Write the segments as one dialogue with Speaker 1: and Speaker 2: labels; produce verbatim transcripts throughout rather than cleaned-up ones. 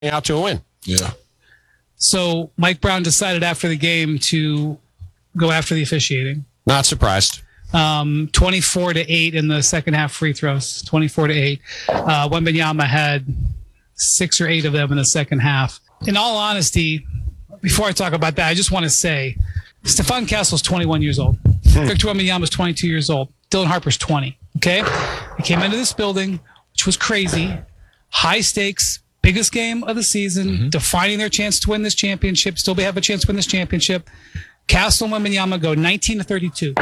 Speaker 1: out to a win.
Speaker 2: Yeah.
Speaker 3: So Mike Brown decided after the game to go after the officiating.
Speaker 1: Not surprised.
Speaker 3: Um, twenty-four to eight in the second half free throws. twenty-four to eight. Uh, Wembanyama had six or eight of them in the second half. In all honesty, before I talk about that, I just want to say Stephon Castle's twenty-one years old. Hmm. Victor Wembanyama's twenty-two years old. Dylan Harper's twenty. Okay? He came into this building, which was crazy. High stakes, biggest game of the season, mm-hmm. defining their chance to win this championship, still have a chance to win this championship. Castle and Wembanyama go nineteen to thirty-two.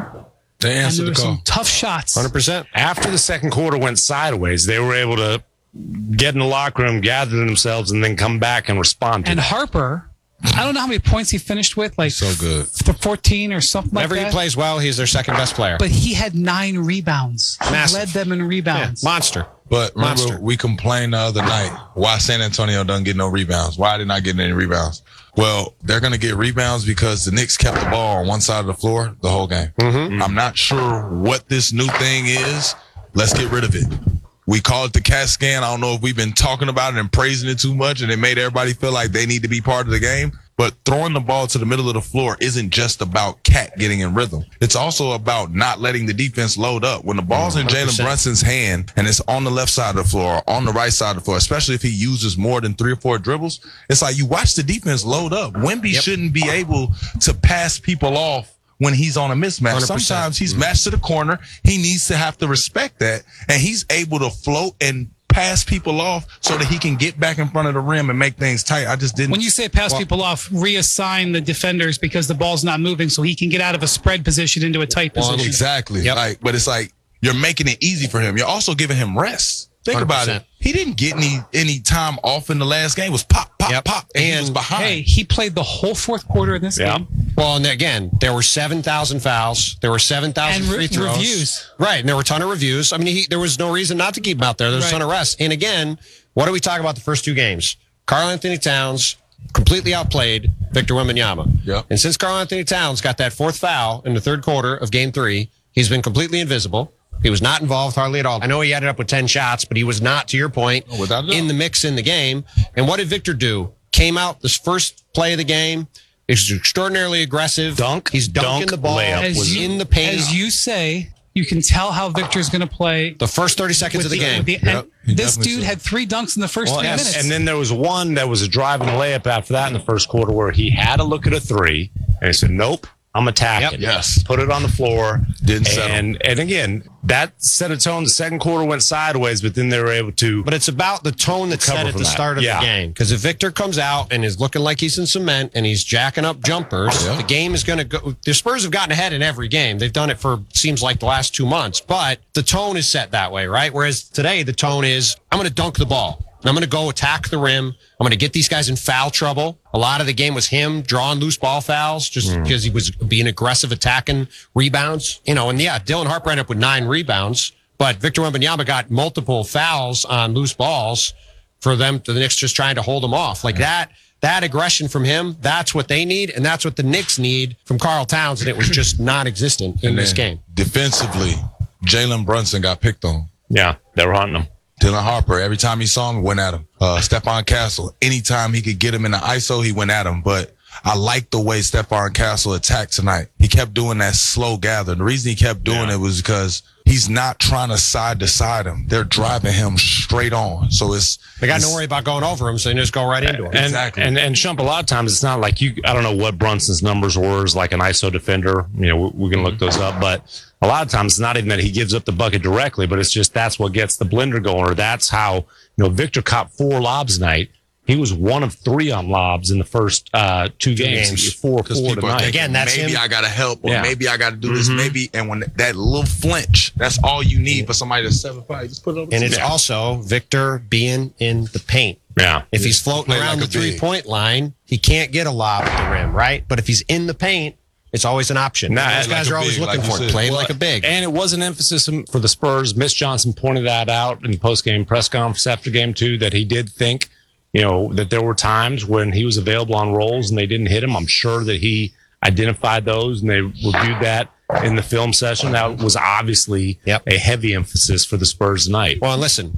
Speaker 2: They answered
Speaker 3: and there
Speaker 2: the
Speaker 3: were
Speaker 2: call.
Speaker 3: some tough shots.
Speaker 1: one hundred percent.
Speaker 4: After the second quarter went sideways, they were able to get in the locker room, gather themselves, and then come back and respond to
Speaker 3: And
Speaker 4: that.
Speaker 3: Harper, I don't know how many points he finished with, like
Speaker 2: so good.
Speaker 3: fourteen or something
Speaker 1: Whenever
Speaker 3: like that.
Speaker 1: he plays well, he's their second best player.
Speaker 3: But he had nine rebounds. He
Speaker 1: Massive.
Speaker 3: led them in
Speaker 1: yeah,
Speaker 3: rebounds.
Speaker 1: monster.
Speaker 2: But remember,
Speaker 1: Monster.
Speaker 2: we complained the other night why San Antonio doesn't get no rebounds. Why they not getting any rebounds? Well, they're going to get rebounds because the Knicks kept the ball on one side of the floor the whole game. Mm-hmm. I'm not sure what this new thing is. Let's get rid of it. We call it the CAT scan. I don't know if we've been talking about it and praising it too much and it made everybody feel like they need to be part of the game. But throwing the ball to the middle of the floor isn't just about Cat getting in rhythm. It's also about not letting the defense load up. When the ball's in Jalen Brunson's hand and it's on the left side of the floor, on the right side of the floor, especially if he uses more than three or four dribbles, it's like you watch the defense load up. Wemby yep. shouldn't be able to pass people off when he's on a mismatch. one hundred percent. Sometimes he's mm-hmm. matched to the corner. He needs to have to respect that. And he's able to float and pass people off so that he can get back in front of the rim and make things tight. I just didn't.
Speaker 3: When you say pass
Speaker 2: well,
Speaker 3: people off, reassign the defenders because the ball's not moving so he can get out of a spread position into a tight
Speaker 2: well,
Speaker 3: position.
Speaker 2: Exactly. Yep. Like, but it's like you're making it easy for him. You're also giving him rest. Think one hundred percent. About it. He didn't get any any time off in the last game. It was pop, pop, yep. pop, and, and he was behind.
Speaker 3: Hey, he played the whole fourth quarter in this yeah. game.
Speaker 1: Well, and again, there were seven thousand fouls. There were seven thousand free throws.
Speaker 3: Reviews.
Speaker 1: Right, and there were a ton of reviews. I mean, he, there was no reason not to keep him out there. There was right. a ton of rest. And again, what do we talk about the first two games? Karl Anthony Towns completely outplayed Victor Wembanyama.
Speaker 2: Yep.
Speaker 1: And since Karl Anthony Towns got that fourth foul in the third quarter of game three, he's been completely invisible. He was not involved hardly at all. I know he ended up with ten shots, but he was not, to your point,
Speaker 2: oh,
Speaker 1: in the mix in the game. And what did Victor do? Came out this first play of the game. He's extraordinarily aggressive.
Speaker 4: Dunk.
Speaker 1: He's dunking
Speaker 4: dunk,
Speaker 1: the ball
Speaker 3: as
Speaker 1: in
Speaker 3: you,
Speaker 1: the paint.
Speaker 3: As you say, you can tell how Victor's going to play.
Speaker 1: The first thirty seconds of the, the game.
Speaker 3: The,
Speaker 2: yep,
Speaker 3: this dude so. had three dunks in the first
Speaker 4: well,
Speaker 3: three
Speaker 4: and,
Speaker 3: minutes.
Speaker 4: And then there was one that was a driving layup after that in the first quarter where he had to look at a three, and he said, nope. I'm attacking.
Speaker 2: Yep. Yes.
Speaker 4: Put it on the floor.
Speaker 2: Didn't settle.
Speaker 4: And, and again, that set a tone. The second quarter went sideways, but then they were able to.
Speaker 1: But it's about the tone that's set at the that. start of
Speaker 4: yeah.
Speaker 1: the game. Because if Victor comes out and is looking like he's in cement and he's jacking up jumpers, yeah. the game is going to go. The Spurs have gotten ahead in every game. They've done it for, seems like, the last two months. But the tone is set that way, right? Whereas today, the tone is, I'm going to dunk the ball. I'm going to go attack the rim. I'm going to get these guys in foul trouble. A lot of the game was him drawing loose ball fouls just mm. because he was being aggressive, attacking rebounds. You know, and yeah, Dylan Harper ended up with nine rebounds, but Victor Wembanyama got multiple fouls on loose balls for them, the Knicks just trying to hold them off. Like that, that aggression from him, that's what they need, and that's what the Knicks need from Karl Towns, and it was just non-existent in
Speaker 2: and
Speaker 1: this game.
Speaker 2: Defensively, Jalen Brunson got picked on.
Speaker 4: Yeah, they were hunting him.
Speaker 2: Dylan Harper, every time he saw him, went at him. Uh, Stephon Castle, anytime he could get him in the I S O, he went at him. But I like the way Stephon Castle attacked tonight. He kept doing that slow gather. The reason he kept doing yeah. it was because he's not trying to side to side him. They're driving him straight on. So it's
Speaker 1: they got
Speaker 2: it's,
Speaker 1: no worry about going over him, so they just go right into him.
Speaker 4: And,
Speaker 2: exactly.
Speaker 4: And and Shump, a lot of times it's not like you. I don't know what Brunson's numbers were as like an I S O defender. You know, we, we can look those up, but a lot of times it's not even that he gives up the bucket directly, but it's just that's what gets the blender going, or that's how, you know, Victor caught four lobs tonight. He was one of three on lobs in the first uh, two, two games. games. Four, four tonight.
Speaker 1: Again, that's
Speaker 2: maybe
Speaker 1: him.
Speaker 2: I got to help, or
Speaker 4: yeah.
Speaker 2: maybe I got to do mm-hmm. this, maybe. And when that little flinch, that's all you need for somebody to seven five. Just put it over.
Speaker 1: And it's yeah. also Victor being in the paint.
Speaker 4: Yeah.
Speaker 1: If he's floating around like the three-point line, he can't get a lob at the rim, right? But if he's in the paint, it's always an option.
Speaker 4: Nah,
Speaker 1: those guys
Speaker 2: like
Speaker 1: are always
Speaker 2: big,
Speaker 1: looking
Speaker 2: like
Speaker 1: for it.
Speaker 2: Said.
Speaker 1: Playing
Speaker 4: well,
Speaker 1: like a big.
Speaker 4: And it was an emphasis for the Spurs. Mitch Johnson pointed that out in the post-game press conference after game two, that he did think, you know, that there were times when he was available on rolls and they didn't hit him. I'm sure that he identified those and they reviewed that in the film session. That was obviously
Speaker 1: yep.
Speaker 4: a heavy emphasis for the Spurs tonight.
Speaker 1: Well, listen,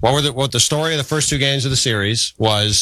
Speaker 1: What were the what the story of the first two games of the series was